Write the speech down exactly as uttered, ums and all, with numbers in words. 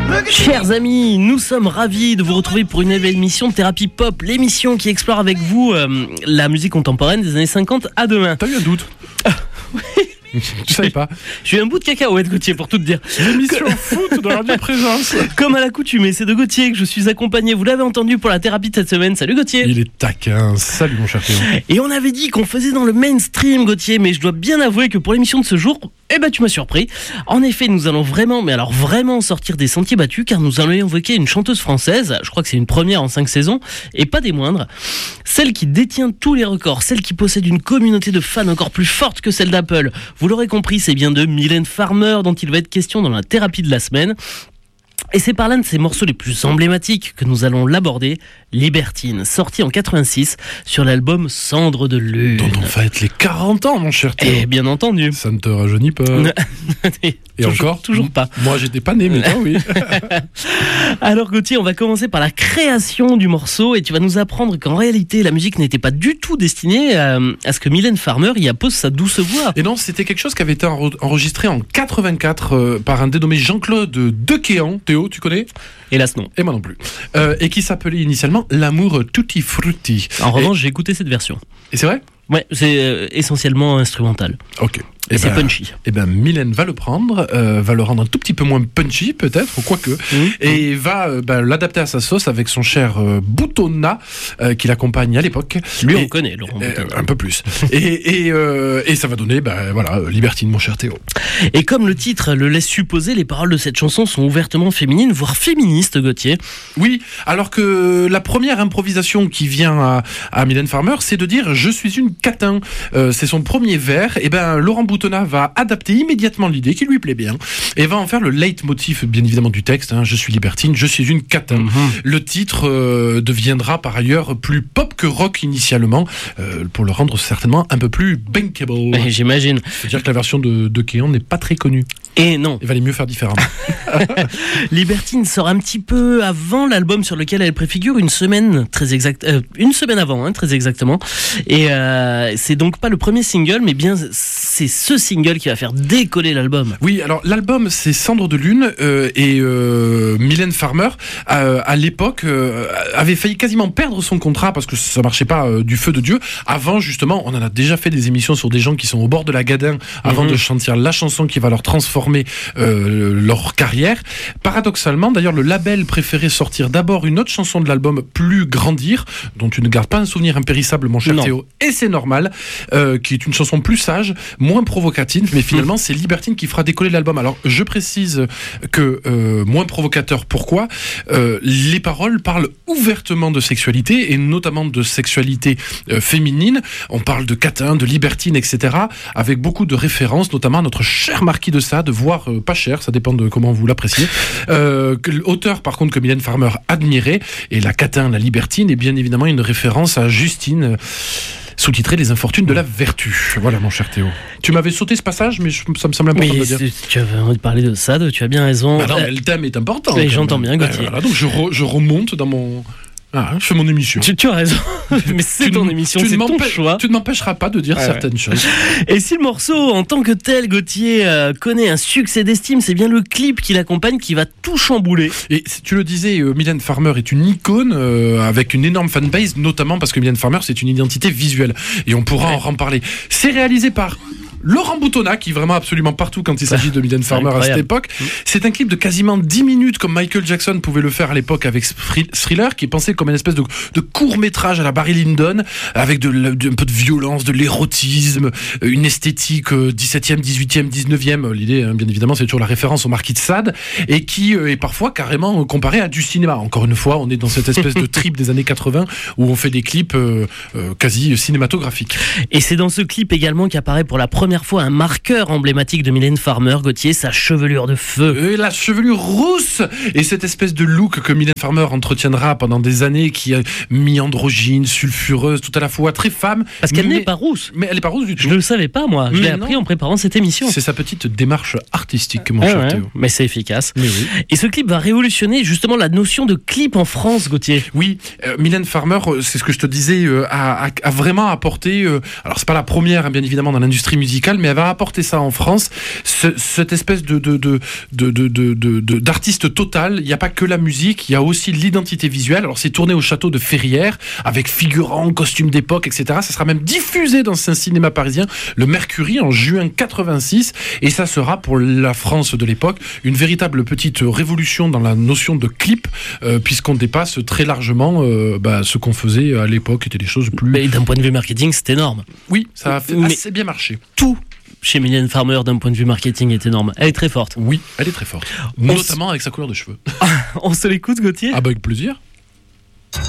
Chers amis, nous sommes ravis de vous retrouver pour une nouvelle émission de Thérapie Pop, l'émission qui explore avec vous euh, la musique contemporaine des années cinquante à demain. T'as eu un doute? Oui. Tu savais pas? J'ai eu un bout de cacahuète, Gauthier, pour tout te dire. L'émission foot de Radio Présence. Comme à l'accoutumée, c'est de Gauthier que je suis accompagné. Vous l'avez entendu pour la thérapie de cette semaine. Salut Gauthier. Il est taquin. Salut mon cher Théo. Et on avait dit qu'on faisait dans le mainstream, Gauthier, mais je dois bien avouer que pour l'émission de ce jour, eh ben tu m'as surpris. En effet, nous allons vraiment, mais alors vraiment sortir des sentiers battus, car nous allons évoquer une chanteuse française. Je crois que c'est une première en cinq saisons, et pas des moindres. Celle qui détient tous les records, celle qui possède une communauté de fans encore plus forte que celle d'Apple. Vous l'aurez compris, c'est bien de Mylène Farmer dont il va être question dans la thérapie de la semaine. Et c'est par l'un de ses morceaux les plus emblématiques que nous allons l'aborder, Libertine, sorti en quatre-vingt-six sur l'album Cendre de Lune. Dont on fête les quarante ans, mon cher Théo. Et bien entendu. Ça ne te rajeunit pas. Et toujours, encore toujours pas. Moi, j'étais pas né, mais toi, oui. Alors Gauthier, on va commencer par la création du morceau et tu vas nous apprendre qu'en réalité, la musique n'était pas du tout destinée à, à ce que Mylène Farmer y appose sa douce voix. Et non, c'était quelque chose qui avait été enregistré en quatre-vingt-quatre euh, par un dénommé Jean-Claude Dequéan. Théo, tu connais? Hélas non. Et moi non plus. Euh, et qui s'appelait initialement L'amour tutti frutti. En revanche, et... j'ai écouté cette version. Et c'est vrai? Ouais, c'est euh, essentiellement instrumental. Ok. Et, et c'est ben, punchy. Et ben Mylène va le prendre, euh, va le rendre un tout petit peu moins punchy peut-être, quoique, mmh. et va euh, ben, l'adapter à sa sauce avec son cher euh, Boutonna euh, qui l'accompagne à l'époque. Lui et, on connaît, Laurent euh, Boutonna. Un peu plus. et, et, euh, et ça va donner, ben voilà, Libertine, mon cher Théo. Et comme le titre le laisse supposer, les paroles de cette chanson sont ouvertement féminines, voire féministes, Gauthier. Oui, alors que la première improvisation qui vient à, à Mylène Farmer, c'est de dire « Je suis une catin euh, ». C'est son premier vers. Et ben Laurent Boutonna va adapter immédiatement l'idée qui lui plaît bien et va en faire le leitmotiv bien évidemment du texte, hein, je suis libertine, je suis une catin. Mm-hmm. Le titre euh, deviendra par ailleurs plus pop que rock initialement euh, pour le rendre certainement un peu plus bankable. Et j'imagine. C'est-à-dire que la version de, de Kéan n'est pas très connue. Et non. Il valait mieux faire différemment. Libertine sort un petit peu avant l'album sur lequel elle préfigure, une semaine très exact, euh, une semaine avant, hein, très exactement. Et euh, c'est donc pas le premier single, mais bien c'est ce single qui va faire décoller l'album. Oui, alors l'album c'est Cendre de Lune euh, et euh, Mylène Farmer euh, à l'époque euh, avait failli quasiment perdre son contrat parce que ça marchait pas euh, du feu de Dieu. Avant justement, on en a déjà fait des émissions sur des gens qui sont au bord de la gadin avant mmh. de chanter la chanson qui va leur transformer euh, leur carrière. Paradoxalement, d'ailleurs, le label préférait sortir d'abord une autre chanson de l'album, Plus Grandir, dont tu ne gardes pas un souvenir impérissable, mon cher non. Théo, et c'est normal, euh, qui est une chanson plus sage, moins provocative, mais finalement mmh. c'est Libertine qui fera décoller l'album. Alors je précise que euh, moins provocateur, pourquoi euh, les paroles parlent ouvertement de sexualité et notamment de sexualité euh, féminine. On parle de catin, de libertine, et cetera, avec beaucoup de références, notamment à notre cher Marquis de Sade, voire euh, pas cher, ça dépend de comment vous l'appréciez. Euh, auteur par contre que Mylène Farmer admirait, et la catin, la libertine est bien évidemment une référence à Justine, euh, sous-titré Les Infortunes de la Vertu. Voilà mon cher Théo. Tu m'avais sauté ce passage, mais je, ça me semble important oui, de le dire. Tu avais envie de parler de Sade, tu as bien raison. Bah non, mais le thème est important. Oui, j'entends bien, Gauthier. Voilà, donc je, re, je remonte dans mon... Ah, je fais mon émission. Tu, tu as raison, mais c'est ton émission, c'est ton choix. Tu ne m'empêcheras pas de dire ouais, certaines ouais. choses. Et si le morceau, en tant que tel, Gauthier, euh, connaît un succès d'estime, c'est bien le clip qui l'accompagne qui va tout chambouler. Et si tu le disais, euh, Mylène Farmer est une icône euh, avec une énorme fanbase, notamment parce que Mylène Farmer, c'est une identité visuelle. Et on pourra ouais. en reparler. C'est réalisé par... Laurent Boutonna, qui est vraiment absolument partout quand il s'agit de Mylène Farmer à cette époque. Mmh. C'est un clip de quasiment dix minutes comme Michael Jackson pouvait le faire à l'époque avec Thriller, qui est pensé comme une espèce de, de court-métrage à la Barry Lyndon, avec de, de, un peu de violence, de l'érotisme, une esthétique dix-septième, dix-huitième, dix-neuvième. L'idée, hein, bien évidemment, c'est toujours la référence au Marquis de Sade, et qui euh, est parfois carrément comparé à du cinéma. Encore une fois, on est dans cette espèce de trip des années quatre-vingts où on fait des clips euh, euh, quasi cinématographiques. Et c'est dans ce clip également qu'apparaît pour la première fois un marqueur emblématique de Mylène Farmer, Gauthier, sa chevelure de feu. Et la chevelure rousse et cette espèce de look que Mylène Farmer entretiendra pendant des années, qui est mi-androgyne, sulfureuse, tout à la fois très femme. Parce qu'elle mais... n'est pas rousse. Mais elle n'est pas rousse du tout. Je ne le savais pas, moi. Je mais l'ai non. appris en préparant cette émission. C'est sa petite démarche artistique, mon ah cher ouais, Théo. Mais c'est efficace. Mais oui. Et ce clip va révolutionner justement la notion de clip en France, Gauthier. Oui, euh, Mylène Farmer, c'est ce que je te disais, euh, a, a, a vraiment apporté... Euh, alors, c'est pas la première, hein, bien évidemment, dans l'industrie musicale, musicale, mais elle va apporter ça en France, ce, cette espèce de, de, de, de, de, de, de, de d'artiste total. Il n'y a pas que la musique, il y a aussi l'identité visuelle. Alors c'est tourné au château de Ferrières, avec figurants, costumes d'époque, et cetera. Ça sera même diffusé dans un cinéma parisien, le Mercury, en juin quatre-vingt-six, et ça sera pour la France de l'époque une véritable petite révolution dans la notion de clip, euh, puisqu'on dépasse très largement euh, bah, ce qu'on faisait à l'époque, qui étaient des choses plus... Mais d'un point de vue marketing, c'est énorme. Oui, ça a fait Mais assez bien marché. Tout chez Mylène Farmer, d'un point de vue marketing, est énorme. Elle est très forte. Oui, elle est très forte. On Notamment s... avec sa couleur de cheveux. On se l'écoute, Gauthier ? Ah bah avec plaisir.